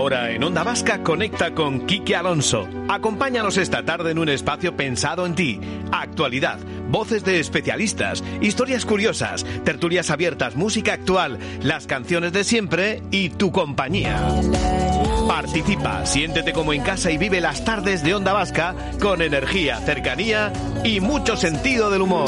Ahora en Onda Vasca conecta con Quique Alonso. Acompáñanos esta tarde en un espacio pensado en ti. Actualidad, voces de especialistas, historias curiosas, tertulias abiertas, música actual, las canciones de siempre y tu compañía. Participa, siéntete como en casa y vive las tardes de Onda Vasca con energía, cercanía y mucho sentido del humor.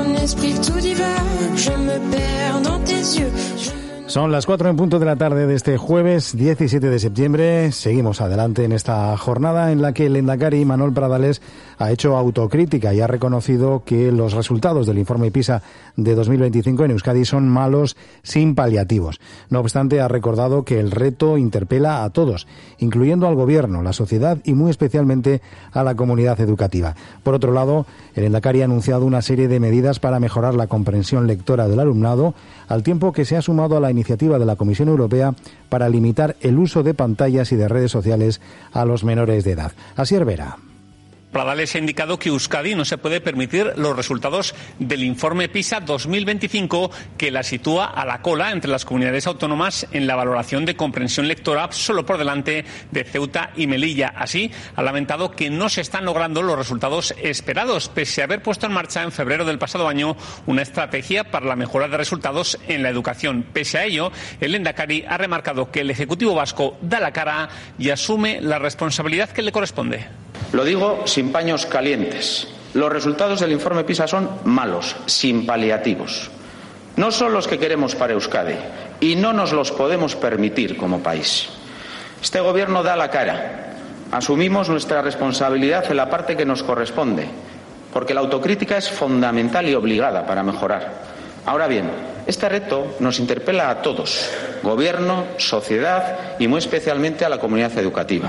Son las 4 en punto de la tarde de este jueves 17 de septiembre. Seguimos adelante en esta jornada en la que el lehendakari Manuel Pradales ha hecho autocrítica y ha reconocido que los resultados del informe PISA de 2025 en Euskadi son malos sin paliativos. No obstante, ha recordado que el reto interpela a todos, incluyendo al gobierno, la sociedad y muy especialmente a la comunidad educativa. Por otro lado, el lehendakari ha anunciado una serie de medidas para mejorar la comprensión lectora del alumnado, al tiempo que se ha sumado a la iniciativa de la Comisión Europea para limitar el uso de pantallas y de redes sociales a los menores de edad. Asier Vera. Pradales ha indicado que Euskadi no se puede permitir los resultados del informe PISA 2025, que la sitúa a la cola entre las comunidades autónomas en la valoración de comprensión lectora, solo por delante de Ceuta y Melilla. Así, ha lamentado que no se están logrando los resultados esperados, pese a haber puesto en marcha en febrero del pasado año una estrategia para la mejora de resultados en la educación. Pese a ello, el lehendakari ha remarcado que el Ejecutivo vasco da la cara y asume la responsabilidad que le corresponde. Lo digo sin paños calientes. Los resultados del informe PISA son malos, sin paliativos. No son los que queremos para Euskadi y no nos los podemos permitir como país. Este gobierno da la cara. Asumimos nuestra responsabilidad en la parte que nos corresponde, porque la autocrítica es fundamental y obligada para mejorar. Ahora bien, este reto nos interpela a todos, gobierno, sociedad y muy especialmente a la comunidad educativa.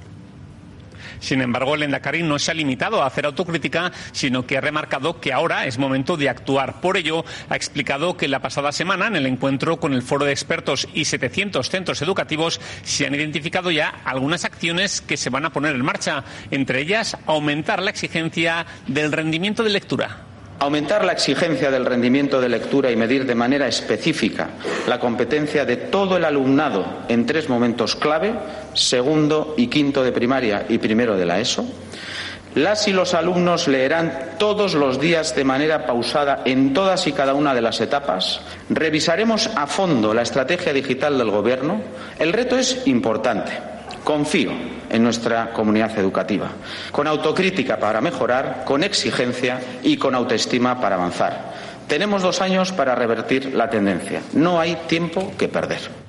Sin embargo, el lehendakari no se ha limitado a hacer autocrítica, sino que ha remarcado que ahora es momento de actuar. Por ello, ha explicado que la pasada semana, en el encuentro con el Foro de Expertos y 700 centros educativos, se han identificado ya algunas acciones que se van a poner en marcha. Entre ellas, aumentar la exigencia del rendimiento de lectura. Aumentar la exigencia del rendimiento de lectura y medir de manera específica la competencia de todo el alumnado en 3 momentos clave, segundo y quinto de primaria y primero de la ESO. Las y los alumnos leerán todos los días de manera pausada en todas y cada una de las etapas. Revisaremos a fondo la estrategia digital del Gobierno. El reto es importante. Confío en nuestra comunidad educativa, con autocrítica para mejorar, con exigencia y con autoestima para avanzar. Tenemos 2 años para revertir la tendencia. No hay tiempo que perder.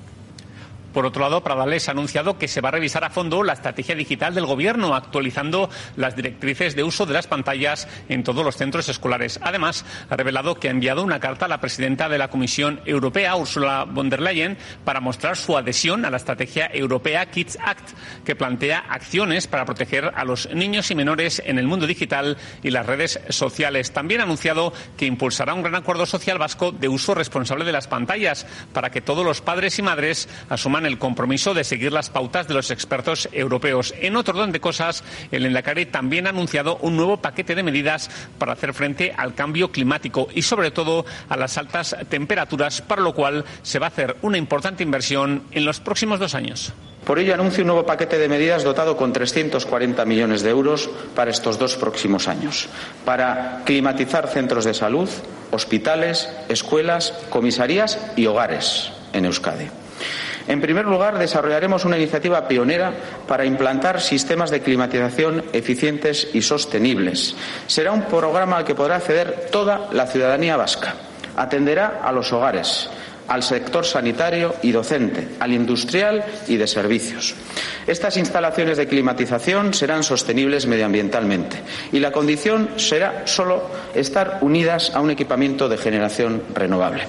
Por otro lado, Pradales ha anunciado que se va a revisar a fondo la estrategia digital del Gobierno, actualizando las directrices de uso de las pantallas en todos los centros escolares. Además, ha revelado que ha enviado una carta a la presidenta de la Comisión Europea, Ursula von der Leyen, para mostrar su adhesión a la estrategia europea Kids Act, que plantea acciones para proteger a los niños y menores en el mundo digital y las redes sociales. También ha anunciado que impulsará un gran acuerdo social vasco de uso responsable de las pantallas, para que todos los padres y madres asuman el compromiso de seguir las pautas de los expertos europeos. En otro orden de cosas, el lehendakari también ha anunciado un nuevo paquete de medidas para hacer frente al cambio climático y, sobre todo, a las altas temperaturas, para lo cual se va a hacer una importante inversión en los próximos 2 años. Por ello, anuncio un nuevo paquete de medidas dotado con 340 millones de euros para estos 2 próximos años, para climatizar centros de salud, hospitales, escuelas, comisarías y hogares en Euskadi. En primer lugar, desarrollaremos una iniciativa pionera para implantar sistemas de climatización eficientes y sostenibles. Será un programa al que podrá acceder toda la ciudadanía vasca. Atenderá a los hogares, al sector sanitario y docente, al industrial y de servicios. Estas instalaciones de climatización serán sostenibles medioambientalmente y la condición será solo estar unidas a un equipamiento de generación renovable.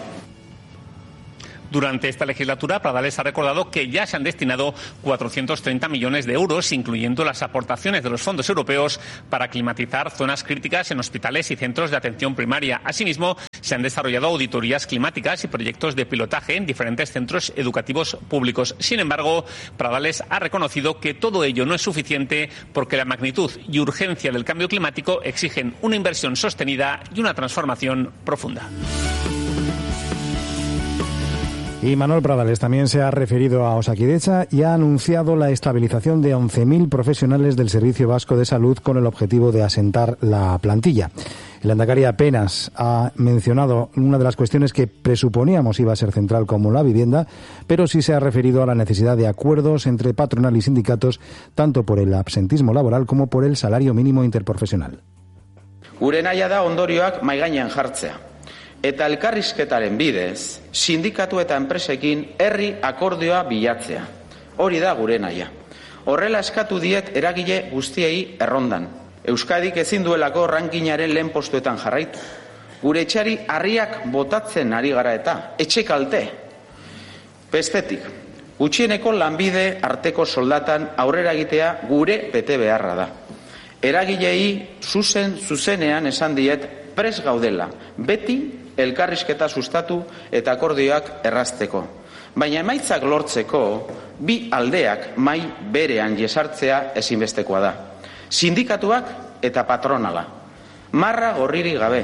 Durante esta legislatura, Pradales ha recordado que ya se han destinado 430 millones de euros, incluyendo las aportaciones de los fondos europeos, para climatizar zonas críticas en hospitales y centros de atención primaria. Asimismo, se han desarrollado auditorías climáticas y proyectos de pilotaje en diferentes centros educativos públicos. Sin embargo, Pradales ha reconocido que todo ello no es suficiente, porque la magnitud y urgencia del cambio climático exigen una inversión sostenida y una transformación profunda. Y Manuel Pradales también se ha referido a Osakidetza y ha anunciado la estabilización de 11.000 profesionales del Servicio Vasco de Salud con el objetivo de asentar la plantilla. El Lehendakari apenas ha mencionado una de las cuestiones que presuponíamos iba a ser central, como la vivienda, pero sí se ha referido a la necesidad de acuerdos entre patronal y sindicatos, tanto por el absentismo laboral como por el salario mínimo interprofesional. Gure nahia da ondorioak mahai gainean jartzea. Eta elkarrizketaren bidez, sindikatu eta enpresekin herri akordioa bilatzea. Hori da gure nahia. Horrela eskatu diet eragile guztiei errondan. Euskadik ezin duelako rankingaren lehen postuetan jarraitu. Gure etxeari harriak botatzen ari gara eta etxe kalte. Bestetik, gutxieneko lanbide arteko soldatan aurrera egitea gure bete beharra da. Eragilei zuzenean esan diet prest gaudela, beti elkarrizketa sustatu eta akordioak errazteko. Baina emaitzak lortzeko, bi aldeak mahai berean jesartzea ezinbestekoa da. Sindikatuak eta patronala. Marra gorririk gabe.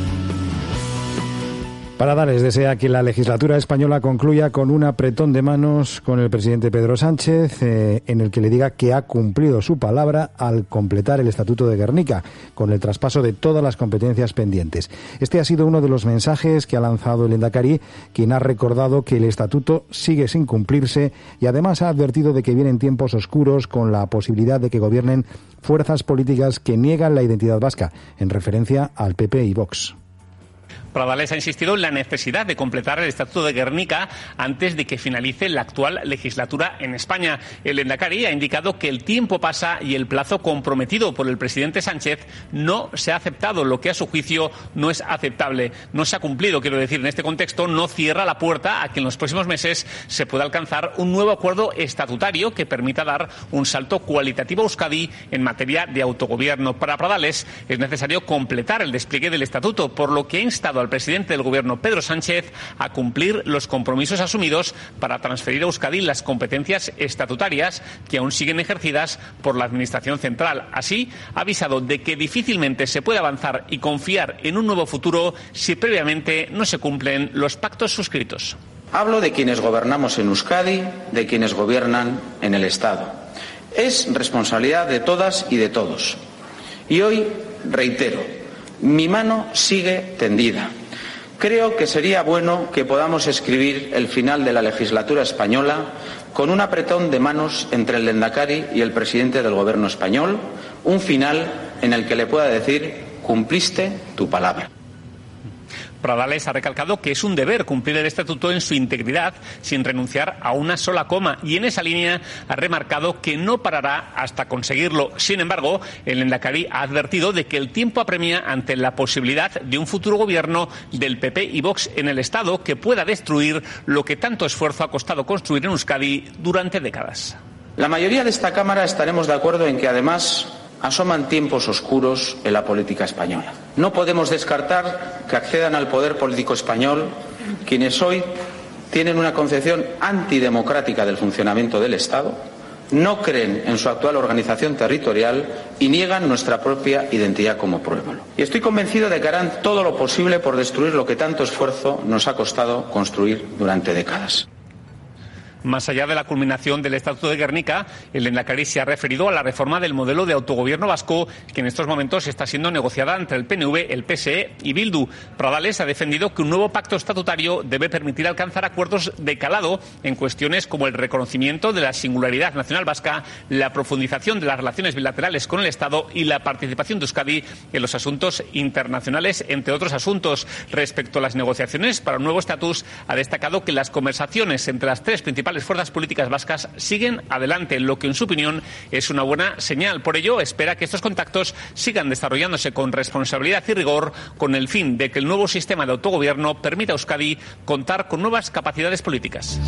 Pradales desea que la legislatura española concluya con un apretón de manos con el presidente Pedro Sánchez, en el que le diga que ha cumplido su palabra al completar el Estatuto de Gernika, con el traspaso de todas las competencias pendientes. Este ha sido uno de los mensajes que ha lanzado el Lehendakari, quien ha recordado que el Estatuto sigue sin cumplirse y además ha advertido de que vienen tiempos oscuros con la posibilidad de que gobiernen fuerzas políticas que niegan la identidad vasca, en referencia al PP y Vox. Pradales ha insistido en la necesidad de completar el Estatuto de Gernika antes de que finalice la actual legislatura en España. El Lehendakari ha indicado que el tiempo pasa y el plazo comprometido por el presidente Sánchez no se ha aceptado, lo que a su juicio no es aceptable. No se ha cumplido, quiero decir, en este contexto no cierra la puerta a que en los próximos meses se pueda alcanzar un nuevo acuerdo estatutario que permita dar un salto cualitativo a Euskadi en materia de autogobierno. Para Pradales es necesario completar el despliegue del Estatuto, por lo que ha instado al presidente del Gobierno, Pedro Sánchez, a cumplir los compromisos asumidos para transferir a Euskadi las competencias estatutarias que aún siguen ejercidas por la Administración central. Así, ha avisado de que difícilmente se puede avanzar y confiar en un nuevo futuro si previamente no se cumplen los pactos suscritos. Hablo de quienes gobernamos en Euskadi, de quienes gobiernan en el Estado. Es responsabilidad de todas y de todos. Y hoy reitero, mi mano sigue tendida. Creo que sería bueno que podamos escribir el final de la legislatura española con un apretón de manos entre el Lehendakari y el presidente del Gobierno español, un final en el que le pueda decir: cumpliste tu palabra. Pradales ha recalcado que es un deber cumplir el Estatuto en su integridad sin renunciar a una sola coma, y en esa línea ha remarcado que no parará hasta conseguirlo. Sin embargo, el Lehendakari ha advertido de que el tiempo apremia ante la posibilidad de un futuro gobierno del PP y Vox en el Estado que pueda destruir lo que tanto esfuerzo ha costado construir en Euskadi durante décadas. La mayoría de esta Cámara estaremos de acuerdo en que además asoman tiempos oscuros en la política española. No podemos descartar que accedan al poder político español quienes hoy tienen una concepción antidemocrática del funcionamiento del Estado, no creen en su actual organización territorial y niegan nuestra propia identidad como pueblo. Y estoy convencido de que harán todo lo posible por destruir lo que tanto esfuerzo nos ha costado construir durante décadas. Más allá de la culminación del Estatuto de Gernika, el Lehendakari se ha referido a la reforma del modelo de autogobierno vasco, que en estos momentos está siendo negociada entre el PNV, el PSE y Bildu. Pradales ha defendido que un nuevo pacto estatutario debe permitir alcanzar acuerdos de calado en cuestiones como el reconocimiento de la singularidad nacional vasca, la profundización de las relaciones bilaterales con el Estado y la participación de Euskadi en los asuntos internacionales, entre otros asuntos. Respecto a las negociaciones para un nuevo estatus, ha destacado que las conversaciones entre las tres principales fuerzas políticas vascas siguen adelante, lo que en su opinión es una buena señal. Por ello, espera que estos contactos sigan desarrollándose con responsabilidad y rigor, con el fin de que el nuevo sistema de autogobierno permita a Euskadi contar con nuevas capacidades políticas.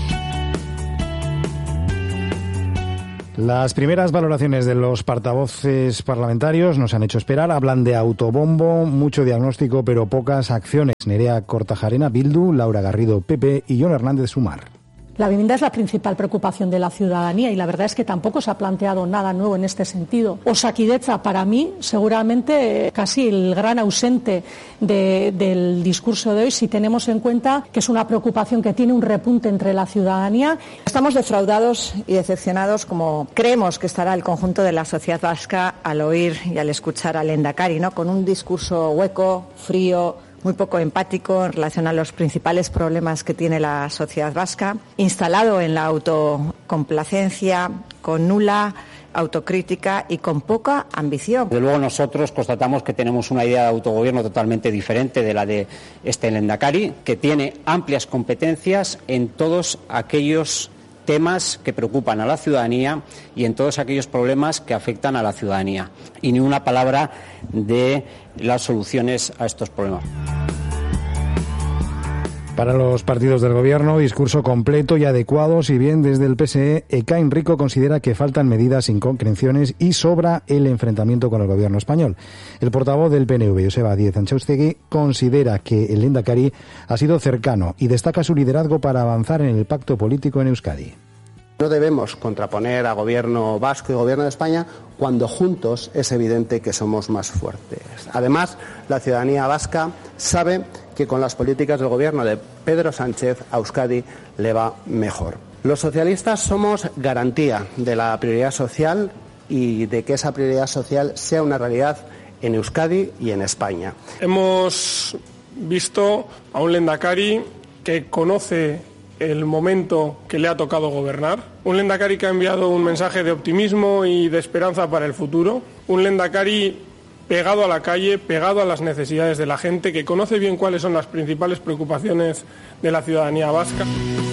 Las primeras valoraciones de los portavoces parlamentarios nos han hecho esperar. Hablan de autobombo, mucho diagnóstico, pero pocas acciones. Nerea Kortajarena, Bildu, Laura Garrido, PP y Jon Hernández, Sumar. La vivienda es la principal preocupación de la ciudadanía y la verdad es que tampoco se ha planteado nada nuevo en este sentido. Osakidetza, para mí, seguramente casi el gran ausente del discurso de hoy, si tenemos en cuenta que es una preocupación que tiene un repunte entre la ciudadanía. Estamos defraudados y decepcionados, como creemos que estará el conjunto de la sociedad vasca al oír y al escuchar al Lehendakari, ¿no? Con un discurso hueco, frío, muy poco empático en relación a los principales problemas que tiene la sociedad vasca, instalado en la autocomplacencia, con nula autocrítica y con poca ambición. Desde luego nosotros constatamos que tenemos una idea de autogobierno totalmente diferente de la de este Lehendakari, que tiene amplias competencias en todos aquellos temas que preocupan a la ciudadanía y en todos aquellos problemas que afectan a la ciudadanía. Y ni una palabra de las soluciones a estos problemas. Para los partidos del Gobierno, discurso completo y adecuado, si bien desde el PSE, Ekain Rico considera que faltan medidas sin concreciones y sobra el enfrentamiento con el Gobierno español. El portavoz del PNV, Joseba Díez Antxaustegui, considera que el Lehendakari ha sido cercano y destaca su liderazgo para avanzar en el pacto político en Euskadi. No debemos contraponer a Gobierno vasco y Gobierno de España cuando juntos es evidente que somos más fuertes. Además, la ciudadanía vasca sabe que con las políticas del Gobierno de Pedro Sánchez a Euskadi le va mejor. Los socialistas somos garantía de la prioridad social y de que esa prioridad social sea una realidad en Euskadi y en España. Hemos visto a un Lehendakari que conoce el momento que le ha tocado gobernar, un Lehendakari que ha enviado un mensaje de optimismo y de esperanza para el futuro, un Lehendakari pegado a la calle, pegado a las necesidades de la gente, que conoce bien cuáles son las principales preocupaciones de la ciudadanía vasca.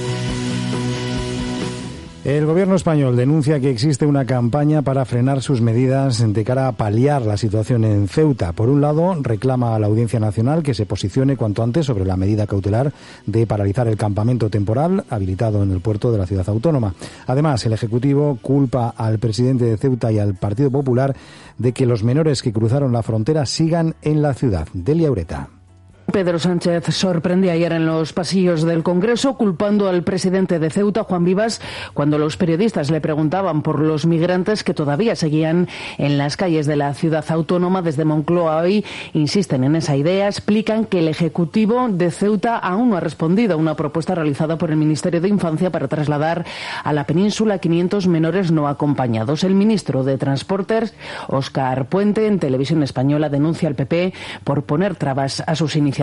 El Gobierno español denuncia que existe una campaña para frenar sus medidas de cara a paliar la situación en Ceuta. Por un lado, reclama a la Audiencia Nacional que se posicione cuanto antes sobre la medida cautelar de paralizar el campamento temporal habilitado en el puerto de la ciudad autónoma. Además, el Ejecutivo culpa al presidente de Ceuta y al Partido Popular de que los menores que cruzaron la frontera sigan en la ciudad. Delia Ureta. Pedro Sánchez sorprende ayer en los pasillos del Congreso culpando al presidente de Ceuta, Juan Vivas, cuando los periodistas le preguntaban por los migrantes que todavía seguían en las calles de la ciudad autónoma. Desde Moncloa hoy insisten en esa idea, explican que el Ejecutivo de Ceuta aún no ha respondido a una propuesta realizada por el Ministerio de Infancia para trasladar a la península 500 menores no acompañados. El ministro de Transportes, Óscar Puente, en Televisión Española denuncia al PP por poner trabas a sus iniciativas.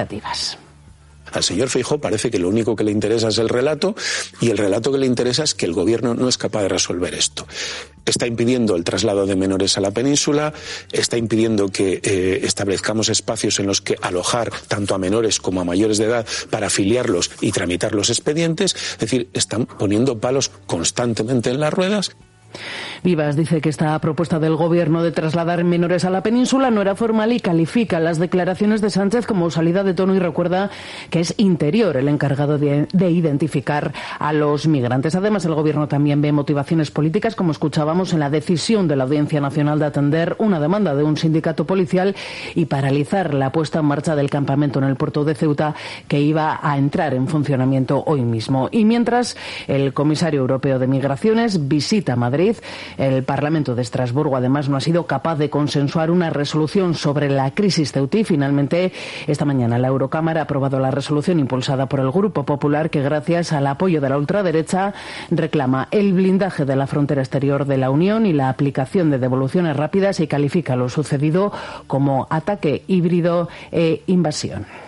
Al señor Feijóo parece que lo único que le interesa es el relato, y el relato que le interesa es que el Gobierno no es capaz de resolver esto. Está impidiendo el traslado de menores a la península, está impidiendo que establezcamos espacios en los que alojar tanto a menores como a mayores de edad para afiliarlos y tramitar los expedientes. Es decir, están poniendo palos constantemente en las ruedas. Vivas dice que esta propuesta del Gobierno de trasladar menores a la península no era formal y califica las declaraciones de Sánchez como salida de tono y recuerda que es Interior el encargado de identificar a los migrantes. Además, el Gobierno también ve motivaciones políticas, como escuchábamos en la decisión de la Audiencia Nacional de atender una demanda de un sindicato policial y paralizar la puesta en marcha del campamento en el puerto de Ceuta, que iba a entrar en funcionamiento hoy mismo. Y mientras, el comisario europeo de Migraciones visita Madrid. El Parlamento de Estrasburgo, además, no ha sido capaz de consensuar una resolución sobre la crisis ceutí. Finalmente, esta mañana la Eurocámara ha aprobado la resolución impulsada por el Grupo Popular, que gracias al apoyo de la ultraderecha reclama el blindaje de la frontera exterior de la Unión y la aplicación de devoluciones rápidas, y califica lo sucedido como ataque híbrido e invasión.